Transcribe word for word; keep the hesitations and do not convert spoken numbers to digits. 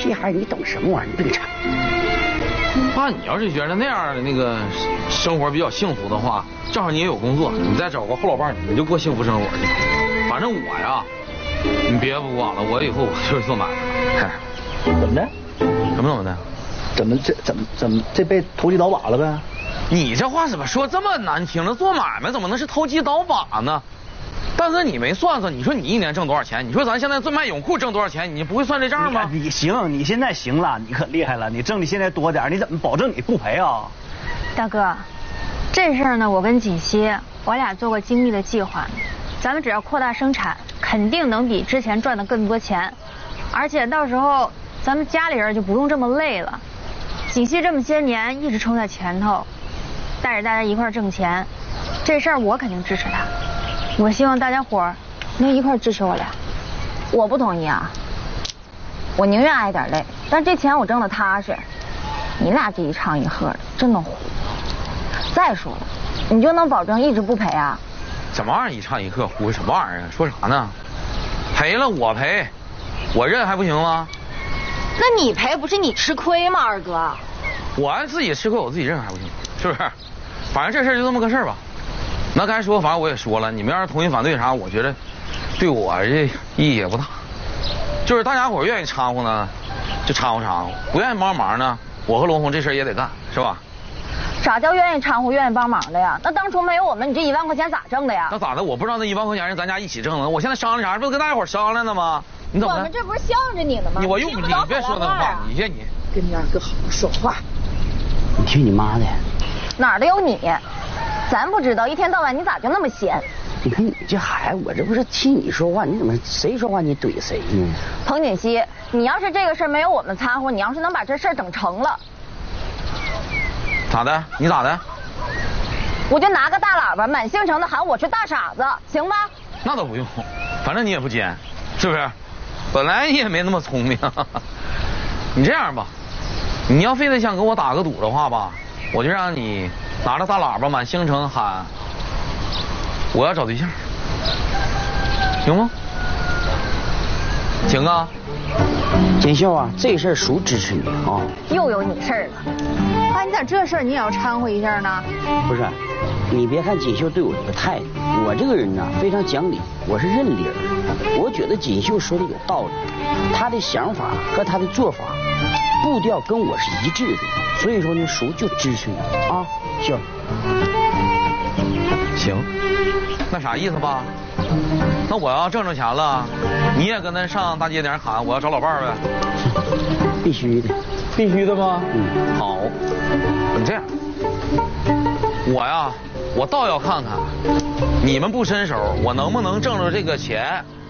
屁孩，你懂什么玩意儿？你别掺。 爸，你要是觉得那样的那个生活比较幸福的话，正好你也有工作，你再找个后老伴，你就过幸福生活去。反正我呀，你别不管了，我以后我就是做买卖了。 怎么的？ 怎么怎么的？ 怎么这怎么怎么这辈子投机倒把了呗？ 你这话怎么说这么难听呢？做买卖怎么能是投机倒把呢？但是你没算算，你说你一年挣多少钱？你说咱现在做卖泳裤挣多少钱？你不会算这账吗？ 你, 你行，你现在行了，你可厉害了，你挣的现在多点，你怎么保证你不赔啊？ 大哥，这事儿呢，我跟锦溪，我俩做过精密的计划，咱们只要扩大生产，肯定能比之前赚的更多钱，而且到时候咱们家里人就不用这么累了。锦溪这么些年一直冲在前头，带着大家一块儿挣钱，这事儿我肯定支持他。我希望大家伙儿能一块儿支持我俩。 我不同意啊，我宁愿挨点累，但这钱我挣得踏实。你俩这一唱一和的，真能糊。再说了，你就能保证一直不赔啊？ 什么玩意儿一唱一和糊什么玩意儿啊？说啥呢？赔了我赔，我认还不行吗？ 那你赔不是你吃亏吗，二哥？ 我按自己吃亏，我自己认还不行，是不是？反正这事儿就这么个事儿吧。那刚才说，反正我也说了，你们要是同意反对啥，我觉得对我这意义也不大。就是大家伙愿意掺和呢，就掺和掺和；不愿意帮忙呢，我和龙红这事儿也得干，是吧？ 啥叫愿意掺和、愿意帮忙的呀？那当初没有我们，你这一万块钱咋挣的呀？ 那咋的？我不知道那一万块钱是咱家一起挣的，我现在商量啥？不是跟大家伙商量的吗？你怎么？ 我们这不是向着你呢吗？ 你我用不着，你别说那话，你这你跟你二哥好好说话。你听你妈的。 哪儿都有你，咱不知道，一天到晚你咋就那么闲？ 你看你这孩子，我这不是替你说话，你怎么谁说话你怼谁呢？ 彭锦溪，你要是这个事儿没有我们掺和，你要是能把这事儿整成了， 咋的？你咋的？ 我就拿个大喇叭满兴城的喊我是大傻子，行吧？ 那倒不用，反正你也不尖，是不是？本来你也没那么聪明。你这样吧，你要非得想跟我打个赌的话吧，我就让你拿着大喇叭满兴城喊我要找对象，行吗？行啊。 锦绣啊，这事儿叔支持你啊。 又有你事儿了。 爸，你咋这事儿你也要掺和一下呢？ 不是，你别看锦绣对我这个态度，我这个人呢非常讲理，我是认理儿。我觉得锦绣说的有道理，她的想法和她的做法步调跟我是一致的，所以说呢，叔就支持你啊，秀。 行，那啥意思吧？那我要挣着钱了，你也跟他上大街顶喊我要找老伴儿呗？ 必须的。 必须的吗？ 嗯， 好。你这样，我呀，我倒要看看你们不伸手，我能不能挣着这个钱，